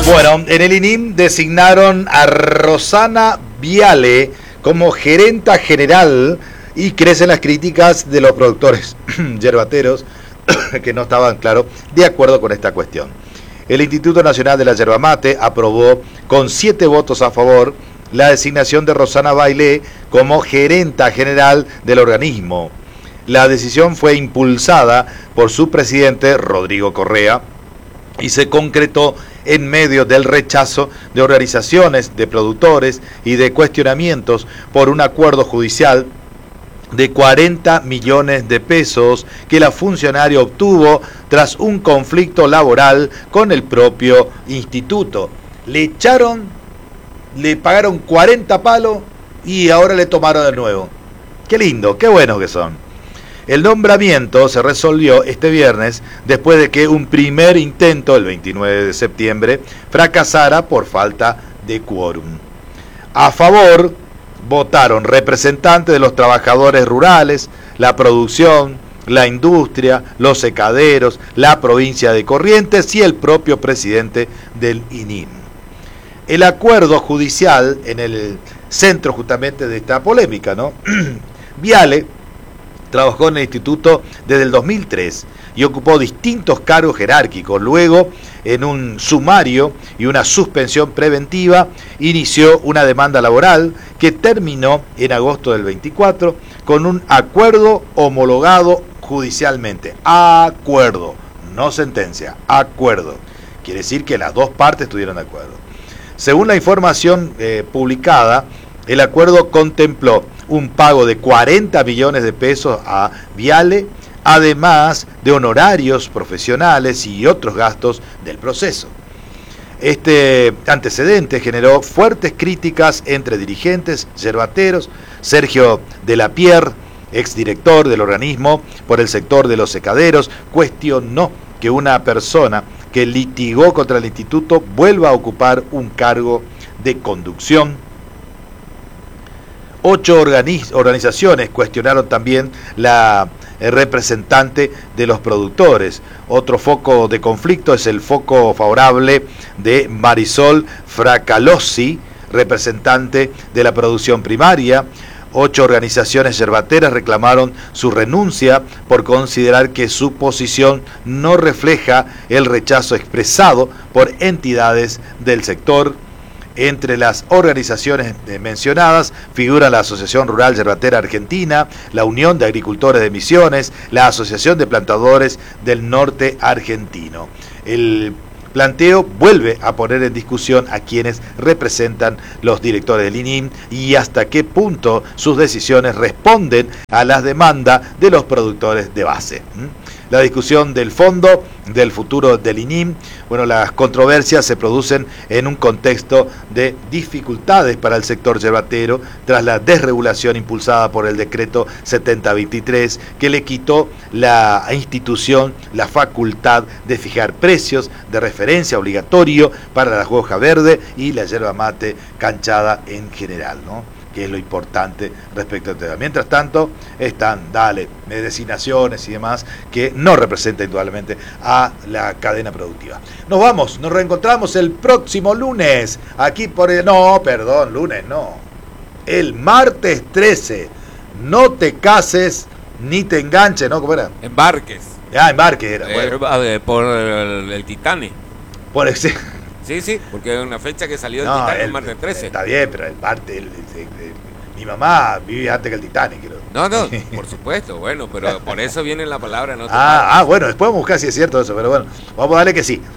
Bueno, en el INIM designaron a Rosana Viale como gerenta general y crecen las críticas de los productores yerbateros que no estaban, claro, de acuerdo con esta cuestión. El Instituto Nacional de la Yerba Mate aprobó con 7 votos a favor la designación de Rosana Viale como gerenta general del organismo. La decisión fue impulsada por su presidente, Rodrigo Correa, y se concretó en medio del rechazo de organizaciones de productores y de cuestionamientos por un acuerdo judicial de 40 millones de pesos que la funcionaria obtuvo tras un conflicto laboral con el propio instituto. Le pagaron 40 palos y ahora le tomaron de nuevo. Qué lindo, qué buenos que son. El nombramiento se resolvió este viernes después de que un primer intento, el 29 de septiembre, fracasara por falta de quórum. A favor votaron representantes de los trabajadores rurales, la producción, la industria, los secaderos, la provincia de Corrientes y el propio presidente del INIM. El acuerdo judicial en el centro justamente de esta polémica, ¿no? Viale trabajó en el instituto desde el 2003 y ocupó distintos cargos jerárquicos. Luego, en un sumario y una suspensión preventiva, inició una demanda laboral que terminó en agosto del 24 con un acuerdo homologado judicialmente. Acuerdo, no sentencia, acuerdo. Quiere decir que las dos partes estuvieron de acuerdo. Según la información publicada, el acuerdo contempló un pago de 40 millones de pesos a Viale, además de honorarios profesionales y otros gastos del proceso. Este antecedente generó fuertes críticas entre dirigentes yerbateros. Sergio de la Pierre, exdirector del organismo por el sector de los secaderos, cuestionó que una persona que litigó contra el instituto vuelva a ocupar un cargo de conducción. 8 organizaciones cuestionaron también la representante de los productores. Otro foco de conflicto es el foco favorable de Marisol Fracalossi, representante de la producción primaria. 8 organizaciones yerbateras reclamaron su renuncia por considerar que su posición no refleja el rechazo expresado por entidades del sector. Entre las organizaciones mencionadas figura la Asociación Rural Yerbatera Argentina, la Unión de Agricultores de Misiones, la Asociación de Plantadores del Norte Argentino. El planteo vuelve a poner en discusión a quienes representan los directores del INIM y hasta qué punto sus decisiones responden a las demandas de los productores de base. La discusión del fondo, del futuro del INIM, bueno, las controversias se producen en un contexto de dificultades para el sector yerbatero tras la desregulación impulsada por el decreto 7023 que le quitó la institución la facultad de fijar precios de referencia obligatorio para la hoja verde y la yerba mate canchada en general, ¿no? Que es lo importante respecto al tema. Mientras tanto, están, designaciones y demás que no representan indudablemente a la cadena productiva. Nos vamos, nos reencontramos el próximo lunes, aquí por el... No, perdón, lunes no. El martes 13. No te cases ni te enganches, ¿no? ¿Cómo era? Embarques. Ah, embarques era. Bueno. Por el Titanic. Por ese... Sí, porque es una fecha que salió el Titanic el martes 13. Está bien, pero el martes... mi mamá vivía antes que el Titanic, creo. No, por supuesto, bueno, pero por eso viene la palabra. No bueno, después vamos a buscar si es cierto eso, pero bueno, vamos a darle que sí.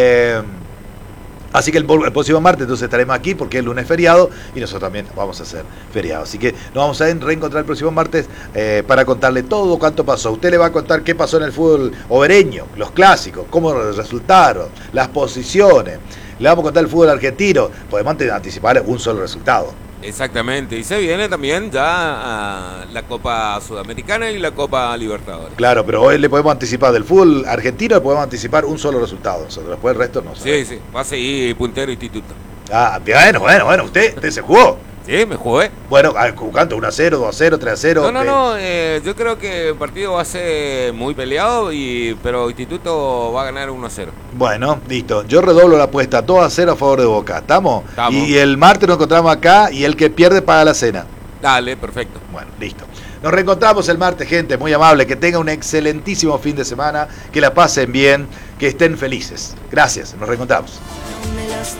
Así que el próximo martes entonces estaremos aquí porque es lunes feriado y nosotros también vamos a hacer feriado. Así que nos vamos a reencontrar el próximo martes para contarle todo cuánto pasó. Usted le va a contar qué pasó en el fútbol obereño, los clásicos, cómo resultaron, las posiciones. Le vamos a contar el fútbol argentino. Podemos anticipar un solo resultado. Exactamente, y se viene también ya a la Copa Sudamericana y la Copa Libertadores. Claro, pero hoy le podemos anticipar del fútbol argentino, le podemos anticipar un solo resultado. Nosotros, después el resto no. Sí, va a seguir puntero instituto. Bueno, usted se jugó. Sí, me jugué. Bueno, ¿cuánto? ¿1-0, 2-0, 3-0? No, yo creo que el partido va a ser muy peleado, pero Instituto va a ganar 1-0. Bueno, listo. Yo redoblo la apuesta, 2-0 a favor de Boca. ¿Estamos? Estamos. Y el martes nos encontramos acá y el que pierde paga la cena. Dale, perfecto. Bueno, listo. Nos reencontramos el martes, gente, muy amable. Que tengan un excelentísimo fin de semana, que la pasen bien, que estén felices. Gracias, nos reencontramos.